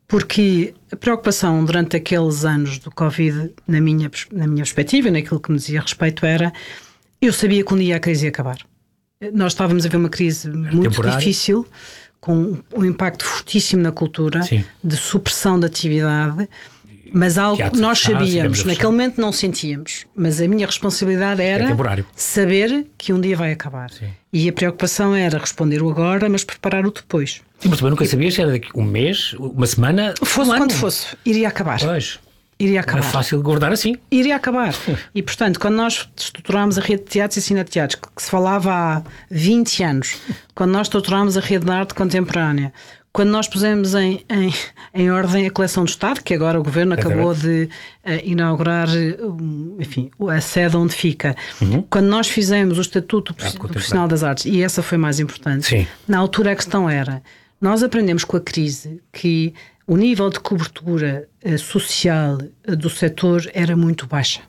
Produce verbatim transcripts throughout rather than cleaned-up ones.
Porque a preocupação durante aqueles anos do Covid, na minha, na minha perspectiva e naquilo que me dizia respeito, era: eu sabia que um dia a crise ia acabar. Nós estávamos a ver uma crise muito temporário. Difícil, com um impacto fortíssimo na cultura, Sim. de supressão da atividade, mas algo que nós sabíamos, naquele momento não sentíamos, mas a minha responsabilidade era é saber que um dia vai acabar. Sim. E a preocupação era responder o agora, mas preparar o depois. Sim, mas também nunca sabias se era daqui um mês, uma semana, fosse um quando ano. fosse, iria acabar. Pois. Iria acabar. Não é fácil guardar assim. Iria acabar. E, portanto, quando nós estruturámos a rede de teatros e cineteatros, que se falava há vinte anos, quando nós estruturámos a rede de arte contemporânea, quando nós pusemos em, em, em ordem a coleção do Estado, que agora o Governo acabou de uh, inaugurar, um, enfim, a sede onde fica, uhum. quando nós fizemos o Estatuto do Profissional das Artes, e essa foi mais importante, Sim. na altura a questão era, nós aprendemos com a crise que o nível de cobertura uh, social uh, do setor era muito baixa.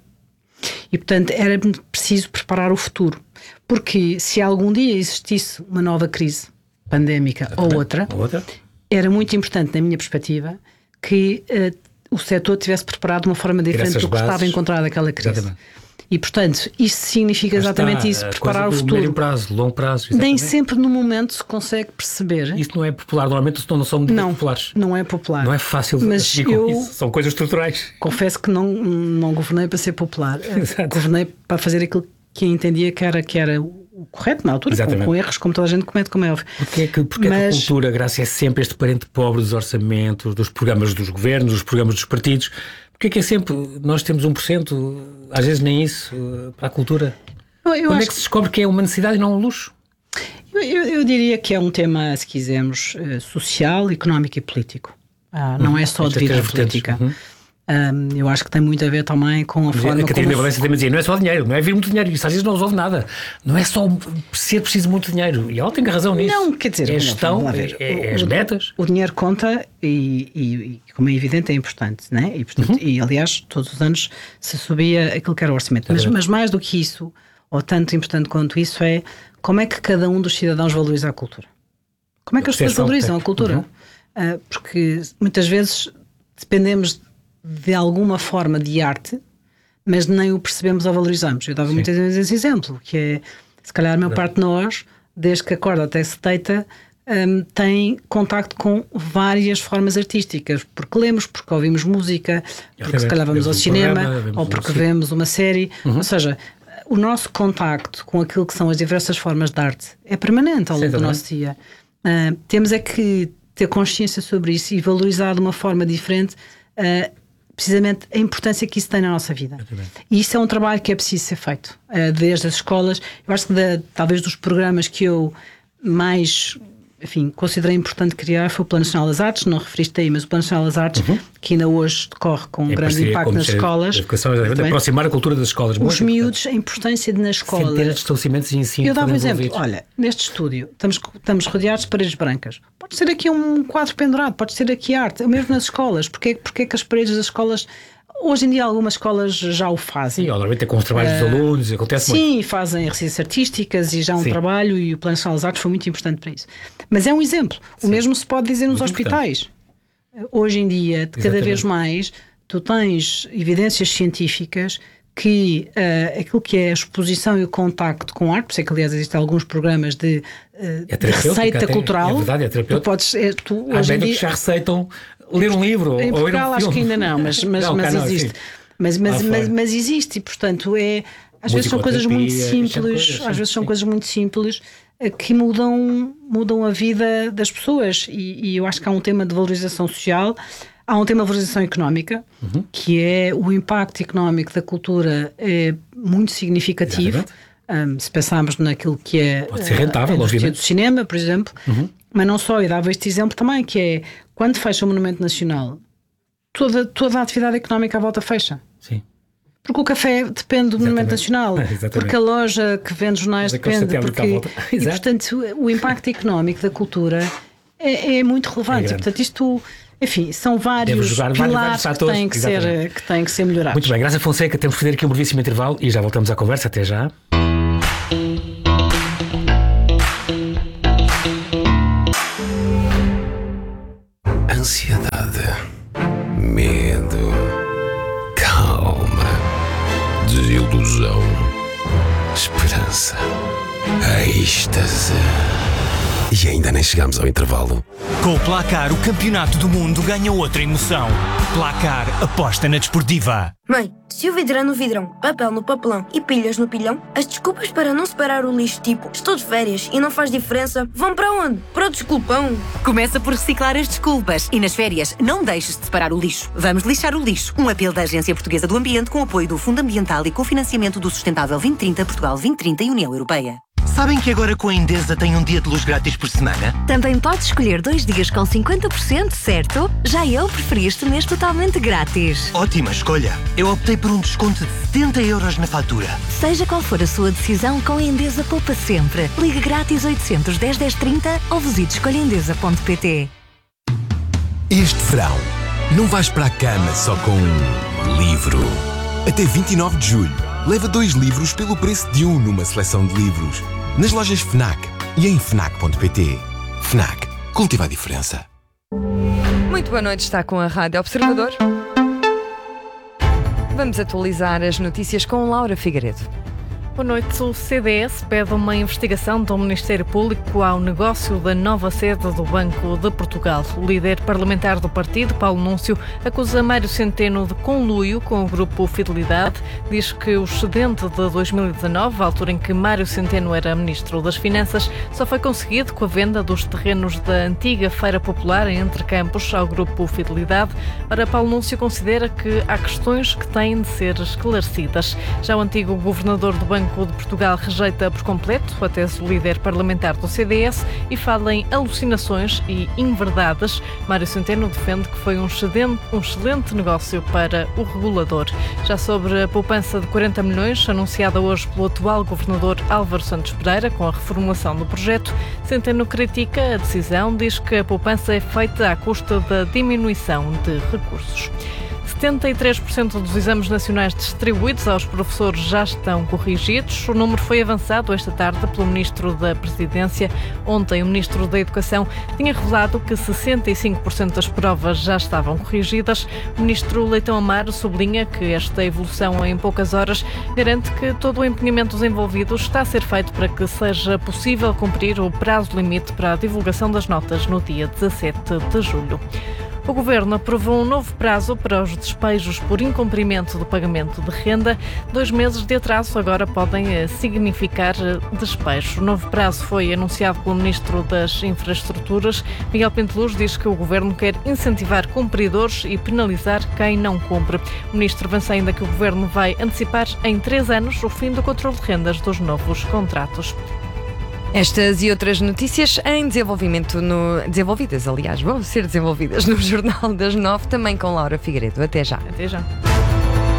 E, portanto, era preciso preparar o futuro. Porque se algum dia existisse uma nova crise pandémica ou outra, outra, era muito importante, na minha perspectiva, que uh, o setor tivesse preparado de uma forma diferente do que bases, estava encontrado aquela crise. Exatamente. E, portanto, isso significa exatamente está, isso, preparar o futuro. Médio prazo, longo prazo. Exatamente. Nem sempre no momento se consegue perceber. Isso não é popular, normalmente não são muito não, populares. Não é popular. Não é fácil mas de com eu isso. São coisas estruturais. Confesso que não, não governei para ser popular. Governei para fazer aquilo que entendia que era, que era o correto na altura, com, com erros, como toda a gente comete, como é óbvio. Porquê é que, porque Mas... é que a cultura, Graça, é sempre este parente pobre dos orçamentos, dos programas dos governos, dos programas dos partidos? Porquê é que é sempre, nós temos um por cento, às vezes nem isso, para a cultura? Eu, eu Quando é que se descobre que é uma necessidade e não um luxo? Eu, eu, eu diria que é um tema, se quisermos, social, económico e político. Ah, não hum, é só devido à política. Uhum. Um, eu acho que tem muito a ver também com a Mas forma a Catarina como... Valência também dizia, não é só dinheiro, não é vir muito dinheiro, isso às vezes não resolve nada, não é só ser preciso muito dinheiro, e ela tem razão nisso. Não, quer dizer, é a gestão, é, é, é as metas. O, o dinheiro conta e, e, e, como é evidente, é importante, né? e, portanto, uhum. e aliás, todos os anos se subia aquilo que era o orçamento, mas, mas mais do que isso, ou tanto importante quanto isso, é como é que cada um dos cidadãos valoriza a cultura. Como é que as pessoas valorizam a cultura? Uhum. Uh, porque muitas vezes dependemos de alguma forma de arte, mas nem o percebemos ou valorizamos. Eu dava Sim. muitas vezes esse exemplo, que é, se calhar a maior parte de nós, desde que acorda até se deita, um, tem contacto com várias formas artísticas, porque lemos, porque ouvimos música, porque se calhar vamos ao cinema, ou porque vemos uma série, uhum. ou seja, o nosso contacto com aquilo que são as diversas formas de arte é permanente ao longo do nosso dia. Uh, temos é que ter consciência sobre isso e valorizar de uma forma diferente uh, precisamente a importância que isso tem na nossa vida. E isso é um trabalho que é preciso ser feito. Uh, desde as escolas, eu acho que da, talvez dos programas que eu mais, enfim, considerei importante criar foi o Plano Nacional das Artes, não referiste aí, mas o Plano Nacional das Artes, uhum. que ainda hoje decorre com um grande impacto nas escolas. Educação, aproximar a cultura das escolas. Os miúdos, a importância de na escola. Centenas de estabelecimentos de ensino. Eu dava um exemplo, olha, neste estúdio estamos, estamos rodeados de paredes brancas. Pode ser aqui um quadro pendurado, pode ser aqui arte, mesmo nas escolas. Porquê, porquê que as paredes das escolas... Hoje em dia algumas escolas já o fazem. Sim, normalmente é com os trabalhos uh, dos alunos, acontece sim, muito. Sim, fazem residências artísticas e já um sim. trabalho, e o Plano Nacional das Artes foi muito importante para isso. Mas é um exemplo. Sim. O mesmo se pode dizer nos muito hospitais. Importante. Hoje em dia, de cada Exatamente. Vez mais, tu tens evidências científicas que uh, aquilo que é a exposição e o contacto com arte, por isso é que aliás existem alguns programas de, uh, é de receita até, cultural. É verdade, é terapêutico. Tu podes, é, tu, Há hoje em dia... dia que já receitam ler um livro em ou ir Portugal, um acho filme. que ainda não, mas, mas, não, mas existe. Não, mas, mas, mas, mas existe e, portanto, é, às vezes são coisas muito simples, coisas, às vezes sim, são sim. coisas muito simples que mudam, mudam a vida das pessoas e, e eu acho que há um tema de valorização social. Há um tema de valorização económica, uhum. que é o impacto económico da cultura é muito significativo. Um, se pensarmos naquilo que é Pode ser rentável, a indústria obviamente. do cinema, por exemplo, uhum. mas não só, eu dava este exemplo também, que é quando fecha o Monumento Nacional, toda, toda a atividade económica à volta fecha. Sim. Porque o café depende do Exatamente. Monumento Nacional, Exatamente. Porque a loja que vende jornais depende, porque, e portanto o impacto económico da cultura é, é muito relevante. É portanto, isto... Enfim, são vários pilares vários, vários que, têm que, ser, que têm que ser melhorados. Muito bem, Graça Fonseca, temos que fazer aqui um brevíssimo intervalo e já voltamos à conversa. Até já. Ansiedade. ansiedade, medo, calma, desilusão, esperança, êxtase. E ainda nem chegamos ao intervalo. Com o Placar, o campeonato do mundo ganha outra emoção. Placar, aposta na desportiva. Mãe, se o vidro é no vidrão, papel no papelão e pilhas no pilhão, as desculpas para não separar o lixo, tipo estou de férias e não faz diferença, vão para onde? Para o desculpão. Começa por reciclar as desculpas e nas férias não deixes de separar o lixo. Vamos lixar o lixo. Um apelo da Agência Portuguesa do Ambiente com apoio do Fundo Ambiental e cofinanciamento do Sustentável vinte trinta, Portugal vinte trinta e União Europeia. Sabem que agora com a Endesa tem um dia de luz grátis por semana? Também podes escolher dois dias com cinquenta por cento, certo? Já eu preferi este mês totalmente grátis. Ótima escolha. Eu optei por um desconto de setenta euros na fatura. Seja qual for a sua decisão, com a Endesa poupa sempre. Ligue grátis oitocentos, dez, dez, trinta ou visite escolha endesa ponto pt. Este verão, não vais para a cama só com um livro. Até vinte e nove de julho, leva dois livros pelo preço de um numa seleção de livros. Nas lojas FNAC e em fnac ponto pt. FNAC. Cultiva a diferença. Muito boa noite, está com a Rádio Observador. Vamos atualizar as notícias com Laura Figueiredo. Boa noite. O C D S pede uma investigação do Ministério Público ao negócio da nova sede do Banco de Portugal. O líder parlamentar do partido, Paulo Núncio, acusa Mário Centeno de conluio com o grupo Fidelidade. Diz que o excedente de dois mil e dezanove, a altura em que Mário Centeno era Ministro das Finanças, só foi conseguido com a venda dos terrenos da antiga Feira Popular em Entrecampos ao grupo Fidelidade. Ora, Paulo Núncio considera que há questões que têm de ser esclarecidas. Já o antigo governador do Banco de Portugal rejeita por completo a tese do líder parlamentar do C D S e fala em alucinações e inverdades. Mário Centeno defende que foi um excelente, um excelente negócio para o regulador. Já sobre a poupança de quarenta milhões, anunciada hoje pelo atual governador Álvaro Santos Pereira, com a reformulação do projeto, Centeno critica a decisão, diz que a poupança é feita à custa da diminuição de recursos. setenta e três por cento dos exames nacionais distribuídos aos professores já estão corrigidos. O número foi avançado esta tarde pelo Ministro da Presidência. Ontem, o Ministro da Educação tinha revelado que sessenta e cinco por cento das provas já estavam corrigidas. O Ministro Leitão Amaro sublinha que esta evolução em poucas horas garante que todo o empenhamento dos envolvidos está a ser feito para que seja possível cumprir o prazo limite para a divulgação das notas no dia dezassete de julho. O Governo aprovou um novo prazo para os despejos por incumprimento do pagamento de renda. Dois meses de atraso agora podem significar despejo. O novo prazo foi anunciado pelo Ministro das Infraestruturas. Miguel Pinteluz diz que o Governo quer incentivar cumpridores e penalizar quem não cumpre. O Ministro avança ainda que o Governo vai antecipar em três anos o fim do controle de rendas dos novos contratos. Estas e outras notícias em desenvolvimento, no, desenvolvidas, aliás, vão ser desenvolvidas no Jornal das Nove, também com Laura Figueiredo. Até já. Até já.